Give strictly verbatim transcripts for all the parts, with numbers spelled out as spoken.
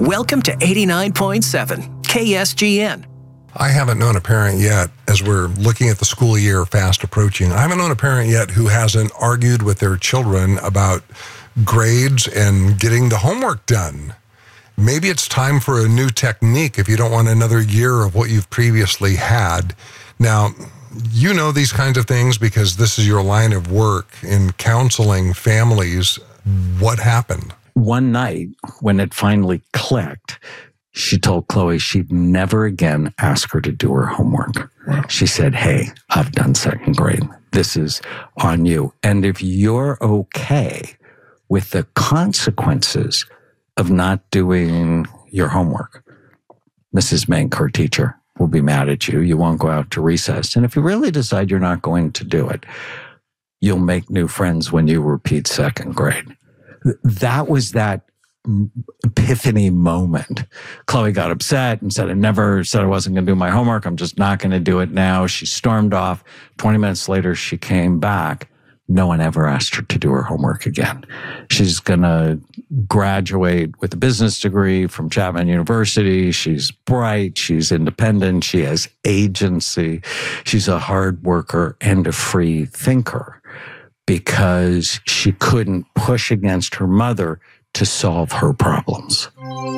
Welcome to eighty-nine point seven K S G N. I haven't known a parent yet, as we're looking at the school year fast approaching, I haven't known a parent yet who hasn't argued with their children about grades and getting the homework done. Maybe it's time for a new technique if you don't want another year of what you've previously had. Now, you know these kinds of things because this is your line of work in counseling families. What happened? One night, when it finally clicked, she told Chloe she'd never again ask her to do her homework. She said, hey, I've done second grade. This is on you. And if you're okay with the consequences of not doing your homework, Missus Menk, her teacher, will be mad at you. You won't go out to recess. And if you really decide you're not going to do it, you'll make new friends when you repeat second grade. That was that epiphany moment. Chloe got upset and said, I never said I wasn't going to do my homework. I'm just not going to do it now. She stormed off. twenty minutes later, she came back. No one ever asked her to do her homework again. She's going to graduate with a business degree from Chapman University. She's bright. She's independent. She has agency. She's a hard worker and a free thinker because she couldn't push against her mother to solve her problems.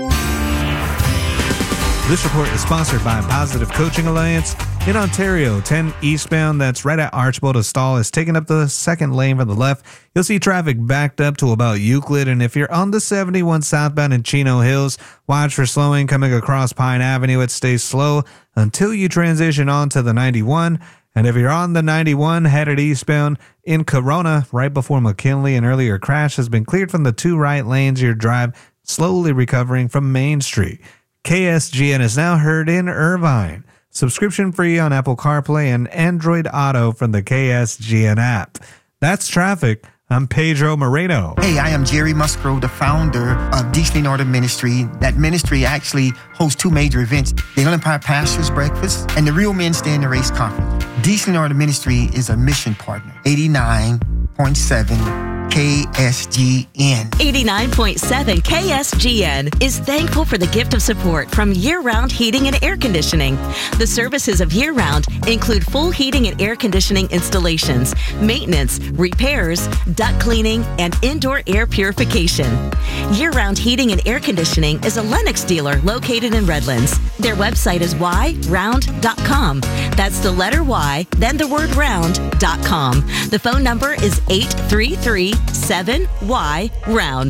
This report is sponsored by Positive Coaching Alliance. In Ontario, ten eastbound, that's right at Archbold, a stall is taking up the second lane from the left. You'll see traffic backed up to about Euclid. And if you're on the seventy-one southbound in Chino Hills, watch for slowing coming across Pine Avenue. It stays slow until you transition onto the ninety-one. And if you're on the ninety-one headed eastbound in Corona, right before McKinley, an earlier crash has been cleared from the two right lanes. Your drive slowly recovering from Main Street. K S G N is now heard in Irvine. Subscription free on Apple CarPlay and Android Auto from the K S G N app. That's traffic. I'm Pedro Moreno. Hey, I am Jerry Musgrove, the founder of Decently in Order Ministry. That ministry actually hosts two major events, the Inland Empire Pastors Breakfast and the Real Men Stay in the Race Conference. Decently in Order Ministry is a mission partner. eighty-nine point seven K S G N. eighty-nine point seven K S G N is thankful for the gift of support from Year Round Heating and Air Conditioning. The services of Year Round include full heating and air conditioning installations, maintenance, repairs, duct cleaning, and indoor air purification. Year Round Heating and Air Conditioning is a Lennox dealer located in Redlands. Their website is y round dot com. That's the letter Y, then the word round dot com. The phone number is eight three three seven Y round.